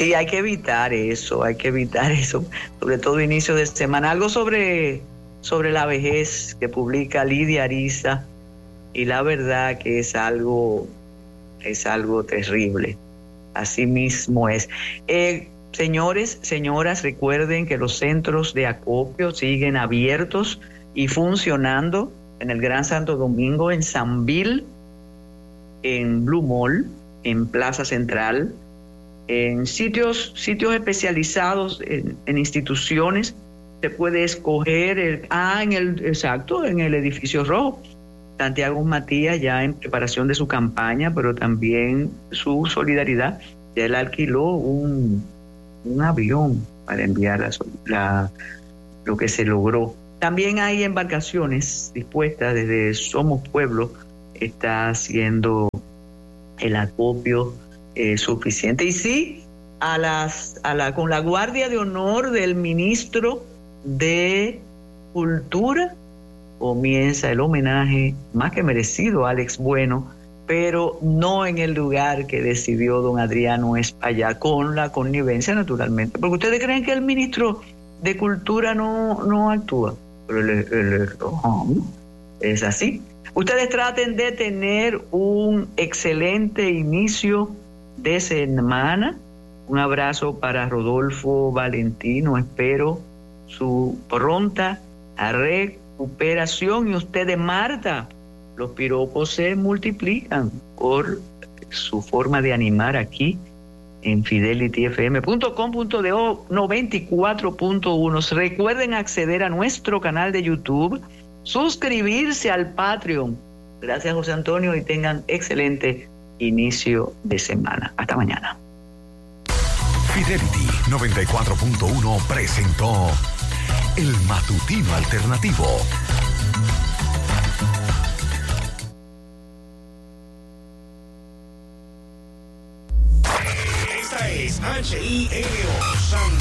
Sí, hay que evitar eso, sobre todo inicio de semana. Algo sobre la vejez que publica Lidia Ariza, y la verdad que es algo terrible. Así mismo es. Señores, señoras, recuerden que los centros de acopio siguen abiertos y funcionando en el Gran Santo Domingo, en Sanville, en Blue Mall, en Plaza Central, en sitios especializados, en instituciones. Se puede escoger en el edificio rojo. Santiago Matías ya en preparación de su campaña, pero también su solidaridad. Ya él alquiló un avión para enviar lo que se logró. También hay embarcaciones dispuestas desde Somos Pueblo, está haciendo el acopio suficiente. Y sí, con la guardia de honor del ministro de Cultura, comienza el homenaje más que merecido a Alex Bueno, pero no en el lugar que decidió don Adriano Espaillat, con la connivencia naturalmente. Porque ustedes creen que el ministro de Cultura no actúa, pero es así. Ustedes traten de tener un excelente inicio de semana. Un abrazo para Rodolfo Valentino, espero su pronta recuperación. Y ustedes, Marta, los piropos se multiplican por su forma de animar aquí en fidelityfm.com.do 94.1. Recuerden acceder a nuestro canal de YouTube, suscribirse al Patreon. Gracias, José Antonio, y tengan excelente inicio de semana. Hasta mañana. Fidelity 94.1 presentó El Matutino Alternativo. Esta es HIEO